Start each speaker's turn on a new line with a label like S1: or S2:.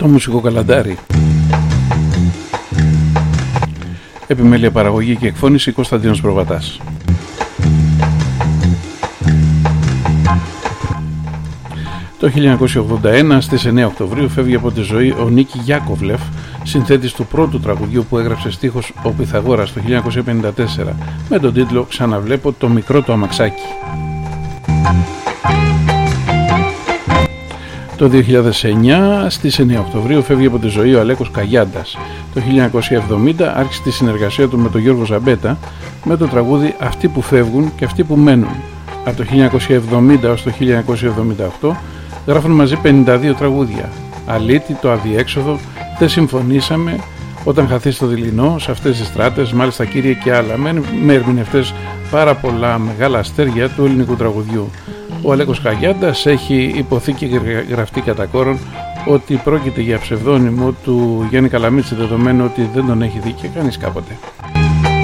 S1: στο μουσικό καλαντάρι. Επιμέλεια παραγωγή και εκφώνηση Κωνσταντίνος Προβατάς. Το 1981 στις 9 Οκτωβρίου φεύγει από τη ζωή ο Νίκη Γιάκοβλεφ, συνθέτης του πρώτου τραγουδιού που έγραψε στίχος ο Πυθαγόρας το 1954 με τον τίτλο «Ξαναβλέπω το μικρό το αμαξάκι». Το 2009 στις 9 Οκτωβρίου φεύγει από τη ζωή ο Αλέκος Καγιάντας. Το 1970 άρχισε τη συνεργασία του με τον Γιώργο Ζαμπέτα με το τραγούδι «Αυτοί που φεύγουν και αυτοί που μένουν». Από το 1970 ως το 1978 γράφουν μαζί 52 τραγούδια. «Αλήτη», «Το αδιέξοδο», «Δεν συμφωνήσαμε», «Όταν χαθεί στο δειλινό», «Σε αυτές τις στράτες», «Μάλιστα κύριε» και άλλα, με ερμηνευτές πάρα πολλά μεγάλα αστέρια του ελληνικού τραγουδιού. Ο Αλέκος Καγιάντας έχει υποθεί και γραφτεί κατά κόρον ότι πρόκειται για ψευδόνυμο του Γιάννη Καλαμίτση, δεδομένου ότι δεν τον έχει δει και κανείς κάποτε.